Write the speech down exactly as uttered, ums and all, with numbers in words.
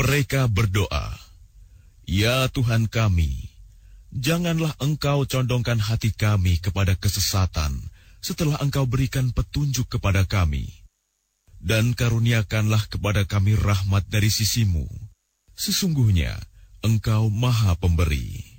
Mereka berdoa, "Ya Tuhan kami, janganlah Engkau condongkan hati kami kepada kesesatan setelah Engkau berikan petunjuk kepada kami. Dan karuniakanlah kepada kami rahmat dari sisi-Mu. Sesungguhnya Engkau Maha Pemberi."